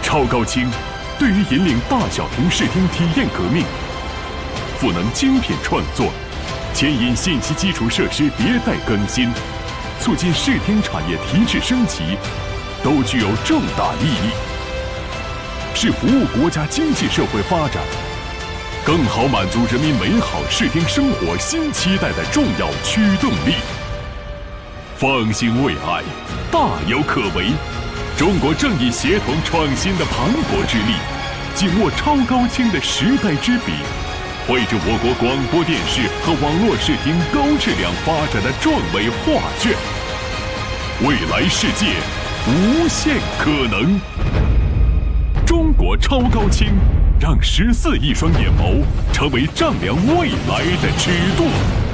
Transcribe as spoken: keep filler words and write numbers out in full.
超高清对于引领大小屏视听体验革命，赋能精品创作，牵引信息基础设施迭代更新，促进视听产业提质升级，都具有重大意义，是服务国家经济社会发展，更好满足人民美好视听生活新期待的重要驱动力。方兴未艾，大有可为。中国正以协同创新的磅礴之力，紧握超高清的时代之笔，绘制我国广播电视和网络视听高质量发展的壮伟画卷。未来世界无限可能。中国超高清，让十四亿双眼眸成为丈量未来的尺度。